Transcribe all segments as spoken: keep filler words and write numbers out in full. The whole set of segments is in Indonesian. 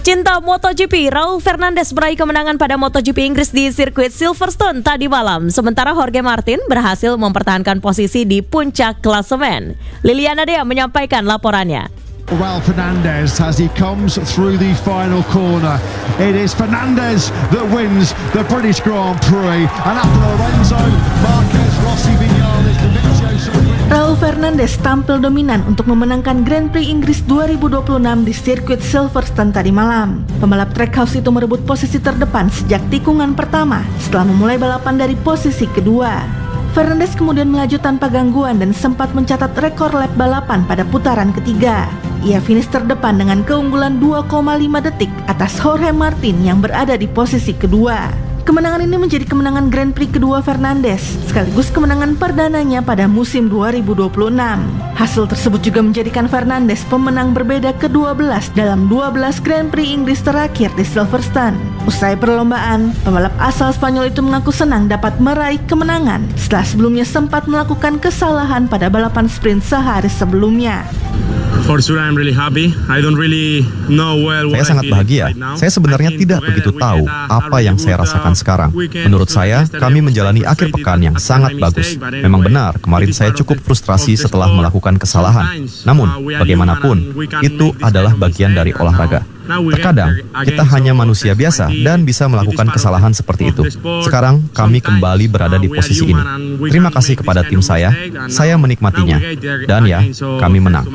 Pecinta MotoGP, Raul Fernandez meraih kemenangan pada MotoGP Inggris di sirkuit Silverstone tadi malam. Sementara Jorge Martin berhasil mempertahankan posisi di puncak klasemen. Liliana Dea menyampaikan laporannya. Raul Fernandez as he comes through the final corner. It is Fernandez that wins the British Grand Prix. And after Lorenzo, Marquez, Rossi, Viñales, Dovizioso. Raul Fernandez tampil dominan untuk memenangkan Grand Prix Inggris dua ribu dua puluh enam di sirkuit Silverstone tadi malam. Pembalap Trackhouse itu merebut posisi terdepan sejak tikungan pertama setelah memulai balapan dari posisi kedua. Fernandez kemudian melaju tanpa gangguan dan sempat mencatat rekor lap balapan pada putaran ketiga. Ia finish terdepan dengan keunggulan dua koma lima detik atas Jorge Martin yang berada di posisi kedua. Kemenangan ini menjadi kemenangan Grand Prix kedua Fernandez, sekaligus kemenangan perdananya pada musim dua ribu dua puluh enam. Hasil tersebut juga menjadikan Fernandez pemenang berbeda kedua belas dalam dua belas Grand Prix Inggris terakhir di Silverstone. Usai perlombaan, pembalap asal Spanyol itu mengaku senang dapat meraih kemenangan setelah sebelumnya sempat melakukan kesalahan pada balapan sprint sehari sebelumnya. For sure I'm really happy. I don't really know well what Saya sangat bahagia. Saya sebenarnya tidak begitu tahu apa yang saya rasakan sekarang. Menurut saya, kami menjalani akhir pekan yang sangat bagus. Memang benar, kemarin saya cukup frustrasi setelah melakukan kesalahan. Namun, bagaimanapun, itu adalah bagian dari olahraga. Terkadang, kita hanya manusia biasa dan bisa melakukan kesalahan seperti itu. Sekarang, kami kembali berada di posisi ini. Terima kasih kepada tim saya, saya menikmatinya. Dan ya, kami menang.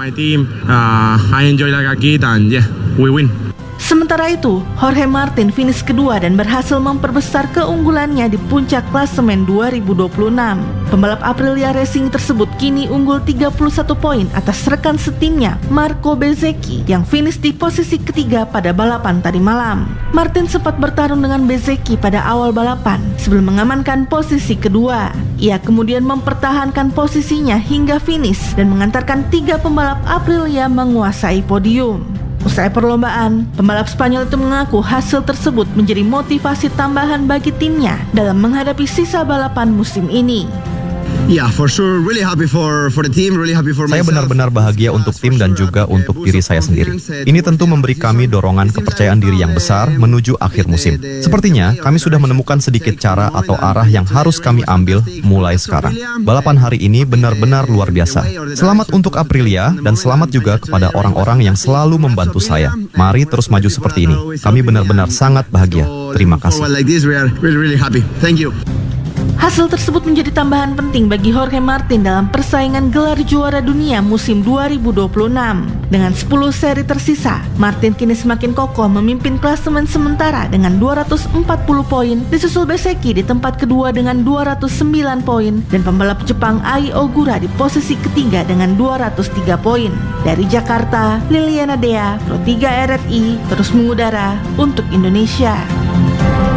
Sementara itu, Jorge Martin finish kedua dan berhasil memperbesar keunggulannya di puncak klasemen dua ribu dua puluh enam. Pembalap Aprilia Racing tersebut kini unggul tiga puluh satu poin atas rekan setimnya Marco Bezzecchi yang finish di posisi ketiga pada balapan tadi malam. Martin sempat bertarung dengan Bezzecchi pada awal balapan sebelum mengamankan posisi kedua. Ia kemudian mempertahankan posisinya hingga finish dan mengantarkan tiga pembalap Aprilia menguasai podium. Usai perlombaan, pembalap Spanyol itu mengaku hasil tersebut menjadi motivasi tambahan bagi timnya dalam menghadapi sisa balapan musim ini. Yeah, for sure, really happy for for the team, really happy for Saya benar-benar bahagia untuk tim dan juga untuk diri saya sendiri. Ini tentu memberi kami dorongan kepercayaan diri yang besar menuju akhir musim. Sepertinya kami sudah menemukan sedikit cara atau arah yang harus kami ambil mulai sekarang. Balapan hari ini benar-benar luar biasa. Selamat untuk Aprilia dan selamat juga kepada orang-orang yang selalu membantu saya. Mari terus maju seperti ini. Kami benar-benar sangat bahagia. Terima kasih. Hasil tersebut menjadi tambahan penting bagi Jorge Martin dalam persaingan gelar juara dunia musim dua ribu dua puluh enam. Dengan sepuluh seri tersisa, Martin kini semakin kokoh memimpin klasemen sementara dengan dua ratus empat puluh poin, disusul Bezzecchi di tempat kedua dengan dua ratus sembilan poin, dan pembalap Jepang Ai Ogura di posisi ketiga dengan dua ratus tiga poin. Dari Jakarta, Liliana Dea, Pro tiga R R I, terus mengudara untuk Indonesia.